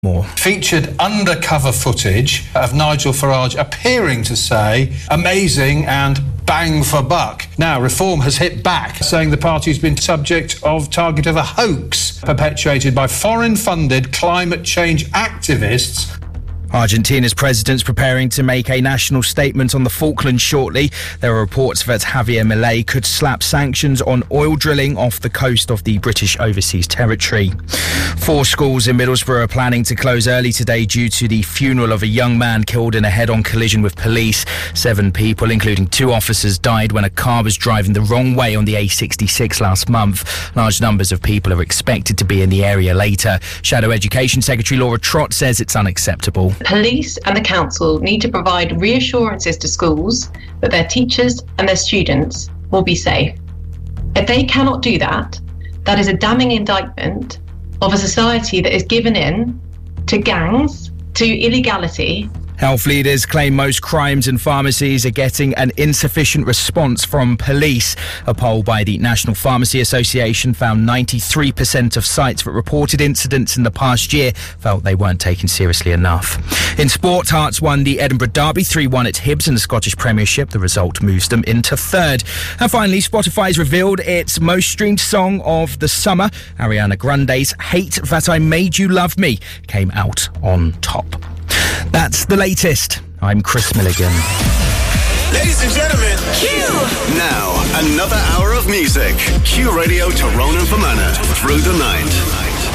More. Featured undercover footage of Nigel Farage appearing to say amazing and bang for buck. Now, Reform has hit back, saying the party's been target of a hoax perpetuated by foreign-funded climate change activists. Argentina's president's preparing to make a national statement on the Falklands shortly. There are reports that Javier Milei could slap sanctions on oil drilling off the coast of the British Overseas Territory. 4 schools in Middlesbrough are planning to close early today due to the funeral of a young man killed in a head-on collision with police. 7 people, including 2 officers, died when a car was driving the wrong way on the A66 last month. Large numbers of people are expected to be in the area later. Shadow Education Secretary Laura Trott says it's unacceptable. Police and the council need to provide reassurances to schools that their teachers and their students will be safe. If they cannot do that, that is a damning indictment of a society that is given in to gangs, to illegality. Health leaders claim most crimes in pharmacies are getting an insufficient response from police. A poll by the National Pharmacy Association found 93% of sites that reported incidents in the past year felt they weren't taken seriously enough. In sport, Hearts won the Edinburgh Derby 3-1 at Hibs in the Scottish Premiership. The result moves them into 3rd. And finally, Spotify's revealed its most streamed song of the summer. Ariana Grande's Hate That I Made You Love Me came out on top. That's the latest. I'm Chris Milligan. Ladies and gentlemen, Q! Now, another hour of music. Q Radio Tyrone and Fermanagh through the night.